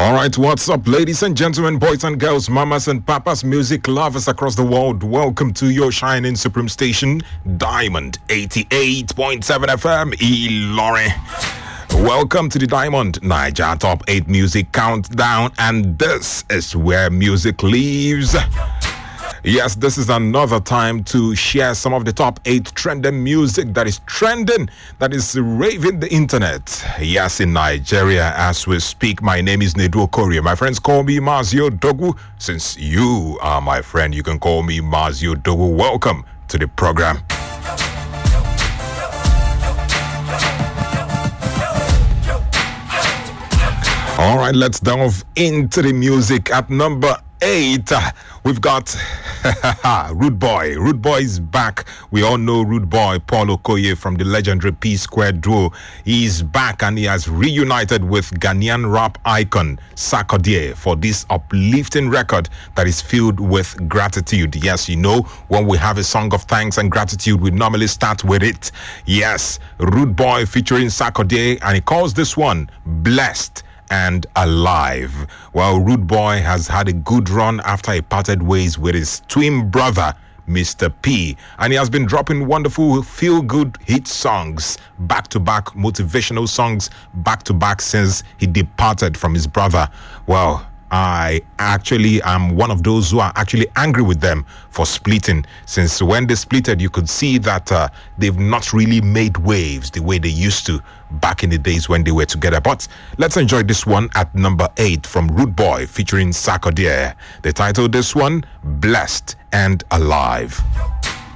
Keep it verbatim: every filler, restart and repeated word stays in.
All right, what's up, ladies and gentlemen, boys and girls, mamas and papas, music lovers across the world? Welcome to your shining supreme station, Diamond eighty-eight point seven F M, Ilorin. Welcome to the Diamond Niger Top eight Music Countdown, and this is where music lives. Yes, this is another time to share some of the top eight trending music that is trending, that is raving the internet. Yes, in Nigeria as we speak. My name is Nedu Okorie. My friends call me Mazio Dogu. Since you are my friend, you can call me Mazio Dogu. Welcome to the program. All right, let's delve into the music. At number eight, uh, we've got Rude Boy. Rude Boy is back. We all know Rude Boy, Paul Okoye from the legendary P Square duo. He's back and he has reunited with Ghanaian rap icon Sarkodie for this uplifting record that is filled with gratitude. Yes, you know, when we have a song of thanks and gratitude, we normally start with it. Yes, Rude Boy featuring Sarkodie, and he calls this one Blessed and Alive. Well, Rude Boy has had a good run after he parted ways with his twin brother, Mister P, and he has been dropping wonderful feel-good hit songs, back-to-back motivational songs, back-to-back since he departed from his brother. Well, I actually am one of those who are actually angry with them for splitting, since when they splitted, you could see that uh, they've not really made waves the way they used to back in the days when they were together. But let's enjoy this one at number eight from Rude Boy featuring Sarkodie. They titled this one Blessed and Alive.